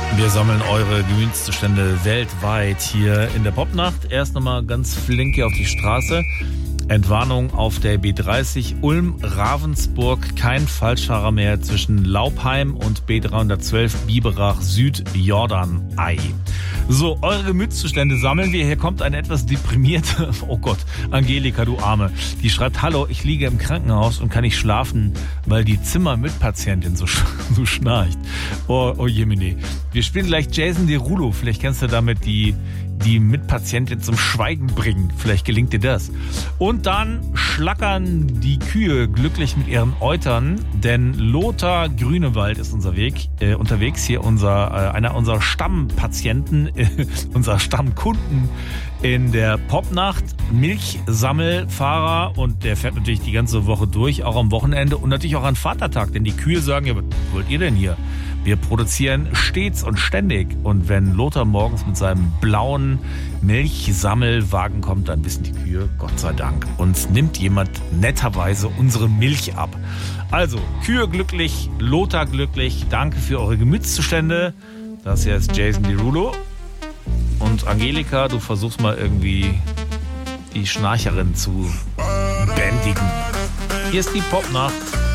Wir sammeln eure Gemütszustände weltweit hier in der Popnacht. Erst nochmal ganz flink hier auf die Straße. Entwarnung auf der B30 Ulm-Ravensburg. Kein Falschfahrer mehr zwischen Laubheim und B312 Biberach Süd-Jordanei. So, eure Gemütszustände sammeln wir. Hier kommt eine etwas deprimierte, oh Gott, Angelika, du Arme. Die schreibt, hallo, ich liege im Krankenhaus und kann nicht schlafen, weil die Zimmermitpatientin so schnarcht. Oh Jemine. Wir spielen gleich Jason Derulo. Vielleicht kannst du damit die Mitpatientin zum Schweigen bringen. Vielleicht gelingt dir das. Und dann schlackern die Kühe glücklich mit ihren Eutern, denn Lothar Grünewald ist unterwegs. Hier einer unserer Stammpatienten, unserer Stammkunden in der Popnacht. Milchsammelfahrer und der fährt natürlich die ganze Woche durch, auch am Wochenende und natürlich auch an Vatertag, denn die Kühe sagen, ja, was wollt ihr denn hier? Wir produzieren stets und ständig. Und wenn Lothar morgens mit seinem blauen Milchsammelwagen kommt, dann wissen die Kühe, Gott sei Dank, uns nimmt jemand netterweise unsere Milch ab. Also, Kühe glücklich, Lothar glücklich. Danke für eure Gemütszustände. Das hier ist Jason Derulo. Und Angelika, du versuchst mal irgendwie die Schnarcherin zu bändigen. Hier ist die Popnacht.